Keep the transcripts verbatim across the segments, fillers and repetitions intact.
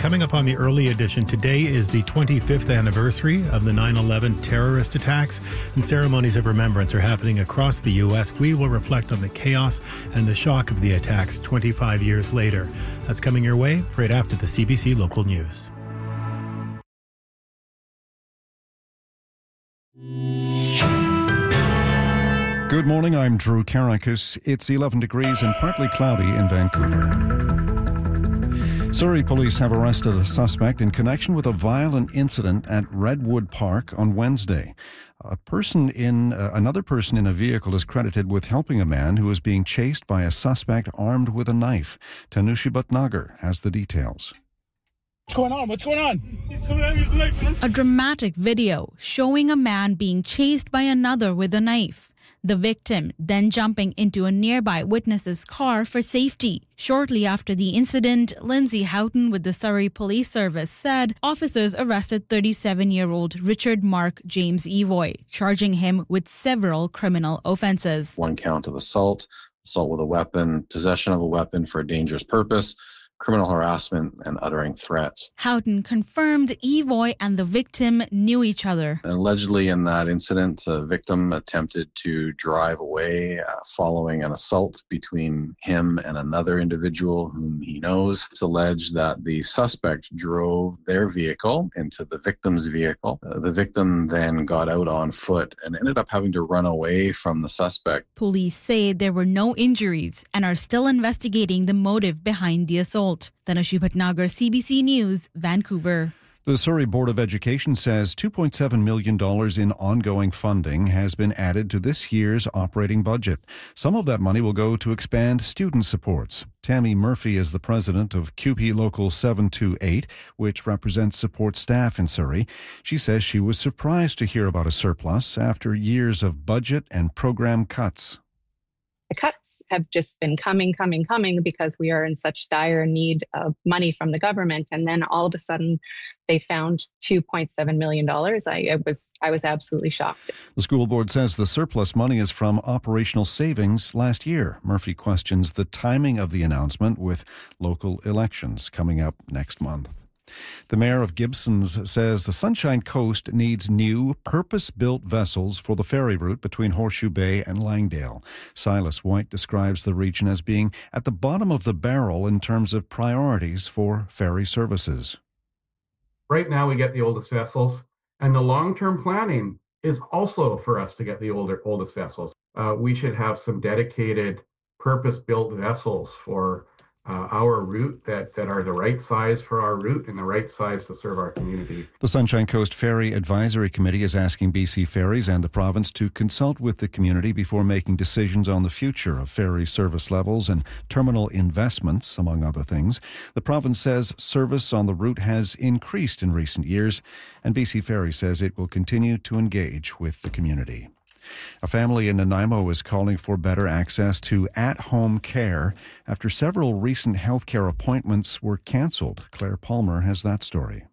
coming up on the early edition, today is the twenty-fifth anniversary of the nine eleven terrorist attacks, and ceremonies of remembrance are happening across the U S. We will reflect on the chaos and the shock of the attacks twenty-five years later. That's coming your way right after the C B C Local News. Good morning, I'm Drew Karakis. It's eleven degrees and partly cloudy in Vancouver. Surrey police have arrested a suspect in connection with a violent incident at Redwood Park on Wednesday. A person in uh, another person in a vehicle is credited with helping a man who was being chased by a suspect armed with a knife. Tanushi Bhatnagar has the details. What's going on? What's going on? He's coming at me with a knife, man. A dramatic video showing a man being chased by another with a knife. The victim then jumping into a nearby witness's car for safety. Shortly after the incident, Lindsay Houghton with the Surrey Police Service said officers arrested thirty-seven-year-old Richard Mark James Evoy, charging him with several criminal offences. One count of assault, assault with a weapon, possession of a weapon for a dangerous purpose, criminal harassment, and uttering threats. Houghton confirmed Evoy and the victim knew each other. And allegedly in that incident, the victim attempted to drive away uh, following an assault between him and another individual whom he knows. It's alleged that the suspect drove their vehicle into the victim's vehicle. Uh, the victim then got out on foot and ended up having to run away from the suspect. Police say there were no injuries and are still investigating the motive behind the assault. Tanushi Bhatnagar, C B C News, Vancouver. The Surrey Board of Education says two point seven million dollars in ongoing funding has been added to this year's operating budget. Some of that money will go to expand student supports. Tammy Murphy is the president of C U P E Local seven two eight, which represents support staff in Surrey. She says she was surprised to hear about a surplus after years of budget and program cuts. The cuts have just been coming, coming, coming because we are in such dire need of money from the government. And then all of a sudden they found two point seven million dollars. I, I was I was absolutely shocked. The school board says the surplus money is from operational savings last year. Murphy questions the timing of the announcement with local elections coming up next month. The mayor of Gibsons says the Sunshine Coast needs new, purpose-built vessels for the ferry route between Horseshoe Bay and Langdale. Silas White describes the region as being at the bottom of the barrel in terms of priorities for ferry services. Right now we get the oldest vessels, and the long-term planning is also for us to get the older oldest vessels. Uh, we should have some dedicated, purpose-built vessels for Uh, our route that, that are the right size for our route and the right size to serve our community. The Sunshine Coast Ferry Advisory Committee is asking B C Ferries and the province to consult with the community before making decisions on the future of ferry service levels and terminal investments, among other things. The province says service on the route has increased in recent years, and B C Ferries says it will continue to engage with the community. A family in Nanaimo is calling for better access to at-home care after several recent healthcare appointments were cancelled. Claire Palmer has that story.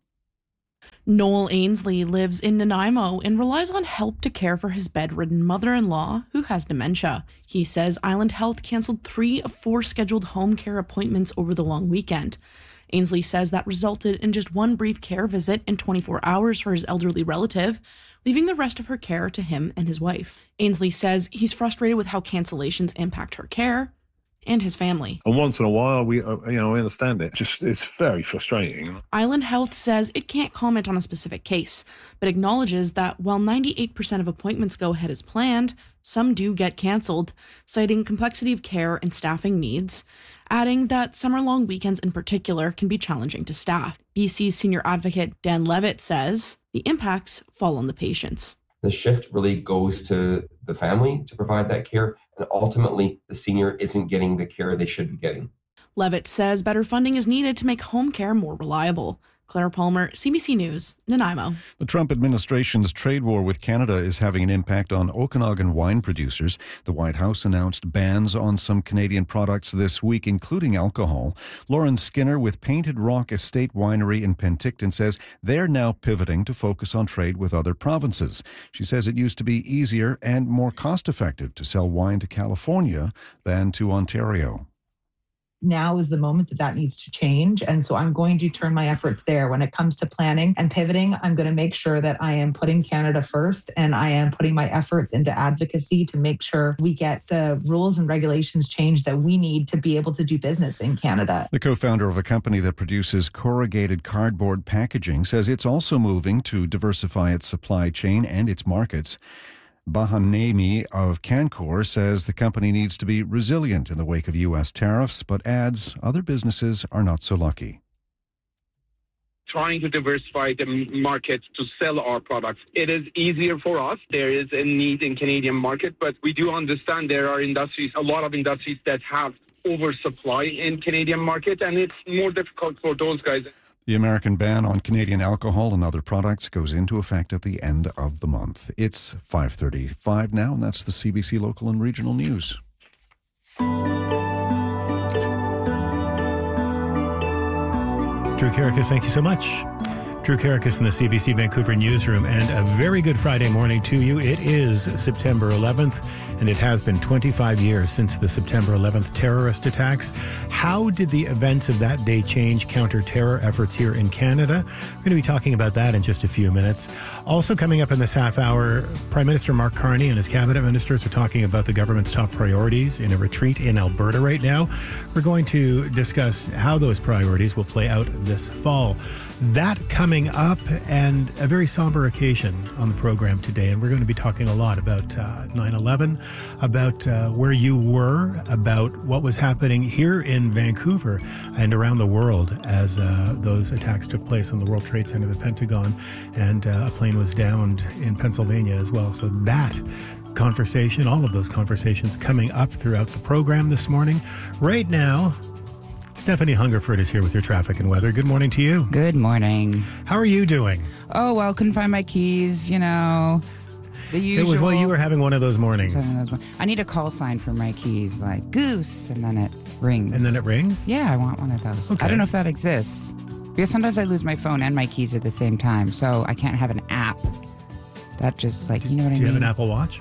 Noel Ainsley lives in Nanaimo and relies on help to care for his bedridden mother-in-law, who has dementia. He says Island Health cancelled three of four scheduled home care appointments over the long weekend. Ainsley says that resulted in just one brief care visit in twenty-four hours for his elderly relative, leaving the rest of her care to him and his wife. Ainsley says he's frustrated with how cancellations impact her care and his family. And once in a while, we, uh, you know, I understand it. Just, it's very frustrating. Island Health says it can't comment on a specific case, but acknowledges that while ninety-eight percent of appointments go ahead as planned, some do get cancelled, citing complexity of care and staffing needs, adding that summer-long weekends in particular can be challenging to staff. B C's senior advocate Dan Levitt says the impacts fall on the patients. The shift really goes to the family to provide that care, and ultimately the senior isn't getting the care they should be getting. Levitt says better funding is needed to make home care more reliable. Claire Palmer, C B C News, Nanaimo. The Trump administration's trade war with Canada is having an impact on Okanagan wine producers. The White House announced bans on some Canadian products this week, including alcohol. Lauren Skinner with Painted Rock Estate Winery in Penticton says they're now pivoting to focus on trade with other provinces. She says it used to be easier and more cost-effective to sell wine to California than to Ontario. now is the moment that that needs to change. And so I'm going to turn my efforts there. When it comes to planning and pivoting, I'm going to make sure that I am putting Canada first, and I am putting my efforts into advocacy to make sure we get the rules and regulations changed that we need to be able to do business in Canada. The co-founder of a company that produces corrugated cardboard packaging says it's also moving to diversify its supply chain and its markets. Bahanemi of Cancor says the company needs to be resilient in the wake of U S tariffs, but adds other businesses are not so lucky. Trying to diversify the market to sell our products. It is easier for us. There is a need in Canadian market, but we do understand there are industries, a lot of industries that have oversupply in Canadian market, and it's more difficult for those guys. The American ban on Canadian alcohol and other products goes into effect at the end of the month. It's five thirty-five now, and that's the C B C Local and Regional News. Drew Carricus, thank you so much. Drew Carricus in the C B C Vancouver newsroom, and a very good Friday morning to you. It is September eleventh, and it has been twenty-five years since the September eleventh terrorist attacks. How did the events of that day change counter-terror efforts here in Canada? We're going to be talking about that in just a few minutes. Also coming up in this half hour, Prime Minister Mark Carney and his cabinet ministers are talking about the government's top priorities in a retreat in Alberta right now. We're going to discuss how those priorities will play out this fall. That coming up, and a very somber occasion on the program today. And we're going to be talking a lot about uh, nine eleven, about uh, where you were, about what was happening here in Vancouver and around the world as uh, those attacks took place on the World Trade Center, the Pentagon, and uh, a plane was downed in Pennsylvania as well. So that conversation, all of those conversations coming up throughout the program this morning. Right now, Stephanie Hungerford is here with your traffic and weather. Good morning to you. Good morning. How are you doing? Oh, well, couldn't find my keys, you know, the usual. It was while you were having one of those mornings. I need a call sign for my keys, like goose, and then it rings. And then it rings? Yeah, I want one of those. Okay. I don't know if that exists, because sometimes I lose my phone and my keys at the same time, so I can't have an app. That just, like, you know what I mean? Do you have an Apple Watch?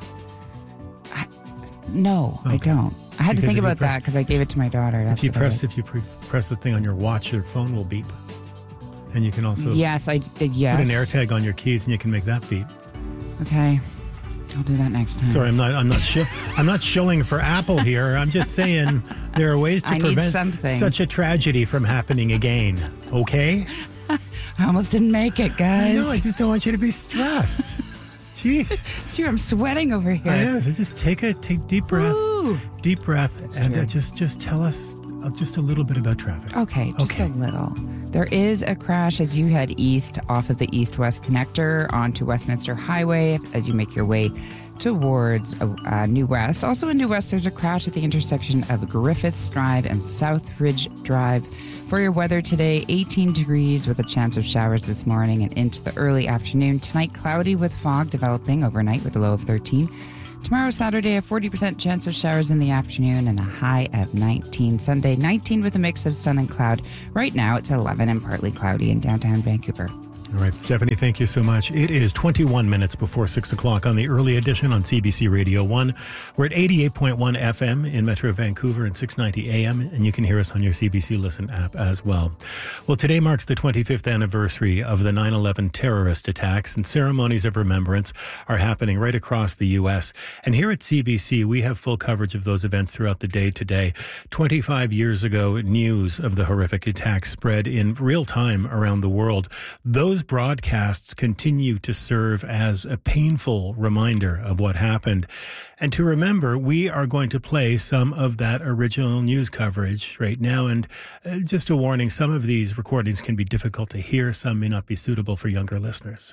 I, no, okay. I don't. I had because to think about press, that because I gave it to my daughter. That's if you press if you pre- press the thing on your watch, your phone will beep, and you can also yes, I did. Yes, put an AirTag on your keys, and you can make that beep. Okay, I'll do that next time. Sorry, I'm not. I'm not. Sh- I'm not shilling for Apple here. I'm just saying there are ways to I prevent something. such a tragedy from happening again. Okay. I almost didn't make it, guys. I know. I just don't want you to be stressed. Jeez. It's true. I'm sweating over here. I know. So just take a take deep breath, Ooh. deep breath, That's and uh, true. just just tell us uh, just a little bit about traffic. Okay, just okay. a little. There is a crash as you head east off of the east-west connector onto Westminster Highway as you make your way towards uh, New West. Also in New West, there's a crash at the intersection of Griffiths Drive and Southridge Drive. For your weather today, eighteen degrees with a chance of showers this morning and into the early afternoon. Tonight, cloudy with fog developing overnight with a low of thirteen. Tomorrow, Saturday, a forty percent chance of showers in the afternoon and a high of nineteen. Sunday, nineteen with a mix of sun and cloud. Right now, it's eleven and partly cloudy in downtown Vancouver. All right, Stephanie, thank you so much. It is twenty-one minutes before six o'clock on the early edition on C B C Radio one. We're at eighty-eight point one F M in Metro Vancouver and six ninety A M, and you can hear us on your C B C Listen app as well. Well, today marks the twenty-fifth anniversary of the nine eleven terrorist attacks, and ceremonies of remembrance are happening right across the U S. And here at C B C, we have full coverage of those events throughout the day today. twenty-five years ago, news of the horrific attacks spread in real time around the world. Those broadcasts continue to serve as a painful reminder of what happened. And to remember, we are going to play some of that original news coverage right now. And uh, just a warning, some of these recordings can be difficult to hear. Some may not be suitable for younger listeners.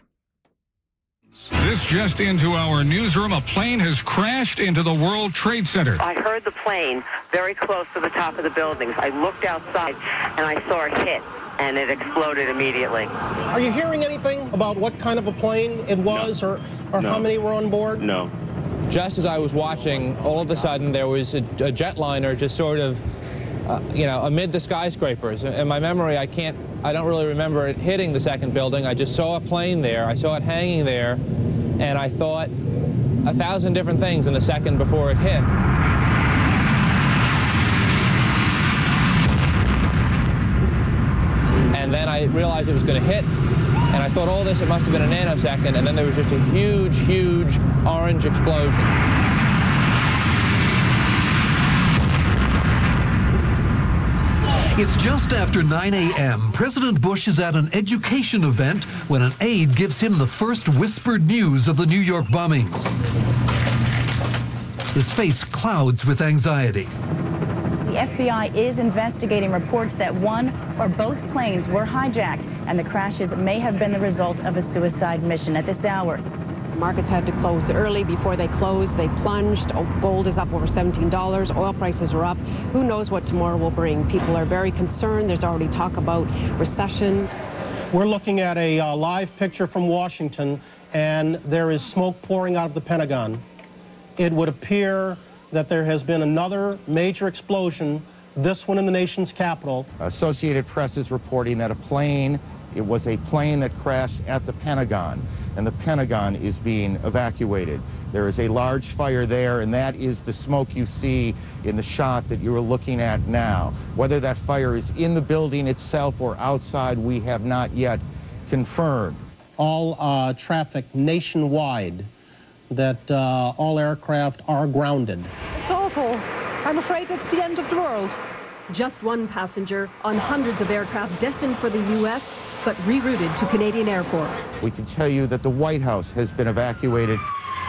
This just into our newsroom. A plane has crashed into the World Trade Center. I heard the plane very close to the top of the buildings. I looked outside and I saw it hit, and it exploded immediately. Are you hearing anything about what kind of a plane it was, no. or, or no. how many were on board? No. Just as I was watching, all of a sudden there was a, a jetliner just sort of, uh, you know, amid the skyscrapers. In my memory, I can't, I don't really remember it hitting the second building. I just saw a plane there. I saw it hanging there, and I thought a thousand different things in the second before it hit. then I realized it was going to hit, and I thought, all this, it must have been a nanosecond, and then there was just a huge, huge orange explosion. It's just after nine a.m. President Bush is at an education event when an aide gives him the first whispered news of the New York bombings. His face clouds with anxiety. The F B I is investigating reports that one or both planes were hijacked, and the crashes may have been the result of a suicide mission. At this hour, markets had to close early. Before they closed, they plunged. Gold is up over seventeen dollars. Oil prices are up. Who knows what tomorrow will bring? People are very concerned. There's already talk about recession. We're looking at a uh, live picture from Washington, and there is smoke pouring out of the Pentagon. It would appear that there has been another major explosion, this one in the nation's capital. Associated Press is reporting that a plane, it was a plane that crashed at the Pentagon, and the Pentagon is being evacuated. There is a large fire there, and that is the smoke you see in the shot that you're looking at now. Whether that fire is in the building itself or outside, we have not yet confirmed. All uh, traffic nationwide, that uh, all aircraft are grounded. It's awful. I'm afraid it's the end of the world. Just one passenger on hundreds of aircraft destined for the U S, but rerouted to Canadian airports. We can tell you that the White House has been evacuated.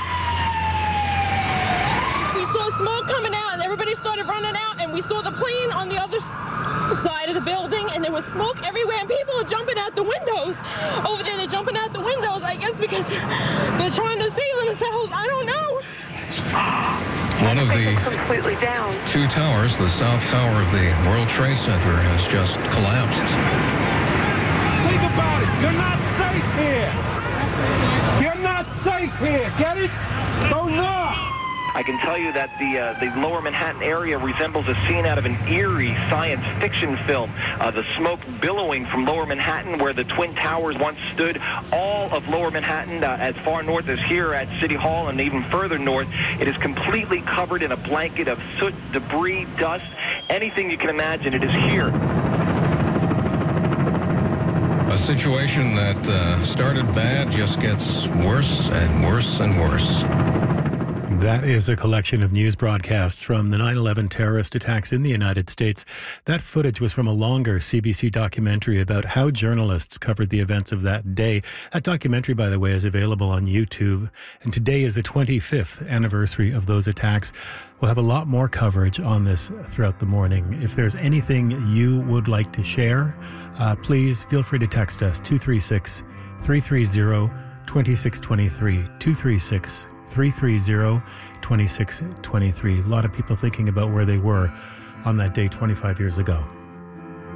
We saw smoke coming out, and everybody started running out, and we saw the plane on the other side of the building, and there was smoke everywhere, and people are jumping out the windows. Over there, they're jumping out the windows, I guess, because they're trying to save themselves. I don't know. One of the completely down. two towers, the south tower of the World Trade Center, has just collapsed. Think about it. You're not safe here. You're not safe here. Get it? Don't know. I can tell you that the uh, the Lower Manhattan area resembles a scene out of an eerie science fiction film. Uh, the smoke billowing from Lower Manhattan, where the Twin Towers once stood. All of Lower Manhattan, uh, as far north as here at City Hall, and even further north, it is completely covered in a blanket of soot, debris, dust, anything you can imagine. It is here. A situation that uh, started bad just gets worse and worse and worse. That is a collection of news broadcasts from the nine eleven terrorist attacks in the United States. That footage was from a longer C B C documentary about how journalists covered the events of that day. That documentary, by the way, is available on YouTube. And today is the twenty-fifth anniversary of those attacks. We'll have a lot more coverage on this throughout the morning. If there's anything you would like to share, uh, please feel free to text us, two three six, three three zero, two six two three, two three six, three three zero, two six two three. A lot of people thinking about where they were on that day twenty-five years ago.